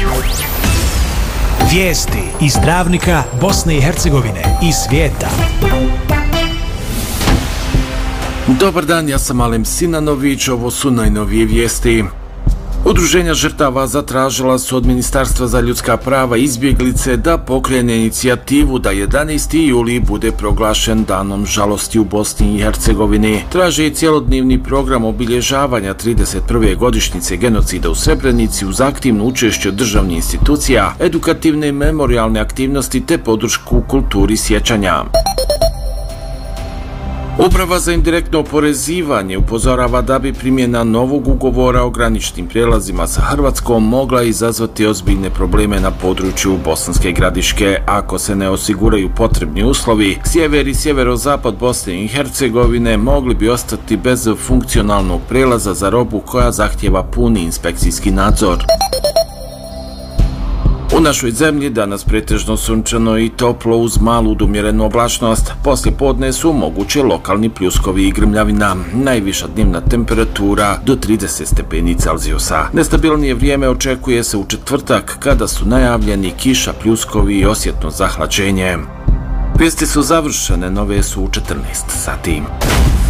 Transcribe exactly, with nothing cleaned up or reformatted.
Vijesti iz Travnika, Bosne i Hercegovine i svijeta. Dobar dan, ja sam Alem Sinanović, ovo su najnovije vijesti. Udruženja žrtava zatražila su od Ministarstva za ljudska prava i izbjeglice da pokrene inicijativu da jedanaesti juli bude proglašen danom žalosti u Bosni i Hercegovini. Traže i cjelodnevni program obilježavanja trideset prve godišnjice genocida u Srebrenici uz aktivno učešće državnih institucija, edukativne i memorijalne aktivnosti te podršku kulturi sjećanja. Uprava za indirektno oporezivanje upozorava da bi primjena novog ugovora o graničnim prijelazima sa Hrvatskom mogla izazvati ozbiljne probleme na području Bosanske Gradiške ako se ne osiguraju potrebni uslovi. Sjever i sjeverozapad Bosne i Hercegovine mogli bi ostati bez funkcionalnog prijelaza za robu koja zahtjeva puni inspekcijski nadzor. U našoj zemlji danas pretežno sunčano i toplo uz malu do umjerenu oblačnost. Poslije podne su moguće lokalni pljuskovi i grmljavina. Najviša dnevna temperatura do trideset stepeni Celzijusa. Nestabilnije vrijeme očekuje se u četvrtak kada su najavljeni kiša, pljuskovi i osjetno zahlađenje. Vijesti su završene, nove su u četrnaest sati.